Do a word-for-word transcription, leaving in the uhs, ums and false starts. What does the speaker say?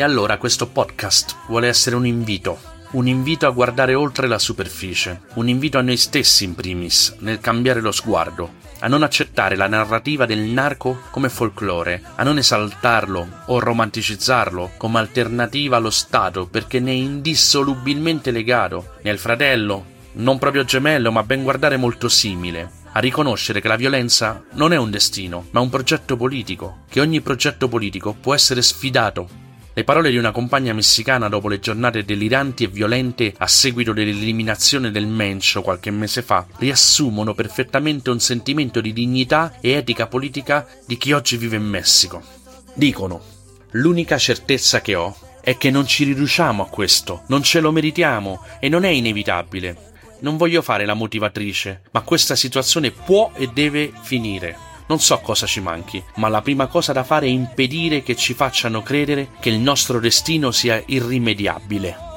E allora questo podcast vuole essere un invito, un invito a guardare oltre la superficie, un invito a noi stessi in primis, nel cambiare lo sguardo, a non accettare la narrativa del narco come folklore, a non esaltarlo o romanticizzarlo come alternativa allo Stato perché ne è indissolubilmente legato, né al fratello, non proprio gemello ma ben guardare molto simile, a riconoscere che la violenza non è un destino ma un progetto politico, che ogni progetto politico può essere sfidato. Le parole di una compagna messicana dopo le giornate deliranti e violente a seguito dell'eliminazione del Mencho qualche mese fa riassumono perfettamente un sentimento di dignità e etica politica di chi oggi vive in Messico. Dicono: l'unica certezza che ho è che non ci riduciamo a questo, non ce lo meritiamo e non è inevitabile. Non voglio fare la motivatrice, ma questa situazione può e deve finire. Non so cosa ci manchi, ma la prima cosa da fare è impedire che ci facciano credere che il nostro destino sia irrimediabile.